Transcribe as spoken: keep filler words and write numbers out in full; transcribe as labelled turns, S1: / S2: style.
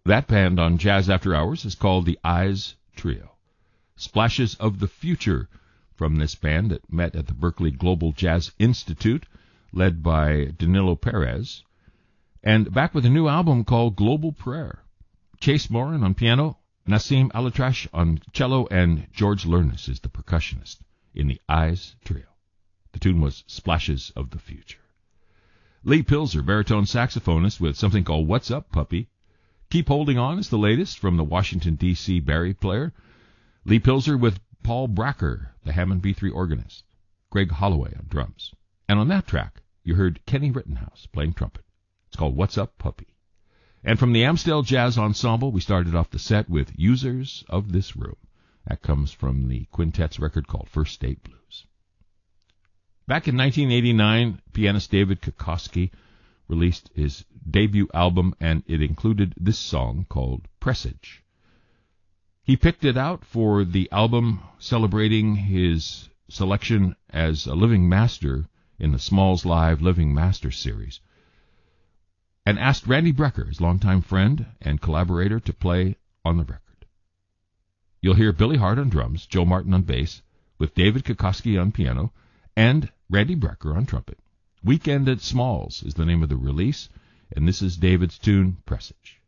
S1: That band on Jazz After Hours is called the Eyes Trio. Splashes of the Future from this band that met at the Berkeley Global Jazz Institute, led by Danilo Perez, and back with a new album called Global Prayer. Chase Morin on piano, Nassim Alatrash on cello, and George Lernis is the percussionist in the Eyes Trio. The tune was Splashes of the Future. Lee Pilzer, baritone saxophonist, with something called What's Up, Puppy. Keep Holding On is the latest from the Washington, D C Barry player. Lee Pilzer with Paul Bracker, the Hammond B three organist. Greg Holloway on drums. And on that track, you heard Kenny Rittenhouse playing trumpet. It's called What's Up, Puppy. And from the Amstel Jazz Ensemble, we started off the set with Users of This Room. That comes from the quintet's record called First State Blues. Back in nineteen eighty-nine, pianist David Kokoski released his debut album, and it included this song called Presage. He picked it out for the album celebrating his selection as a living master in the Smalls Live Living Master series, and asked Randy Brecker, his longtime friend and collaborator, to play on the record. You'll hear Billy Hart on drums, Joe Martin on bass, with David Kokoski on piano, and Randy Brecker on trumpet. Weekend at Smalls is the name of the release, and this is David's tune, Presage.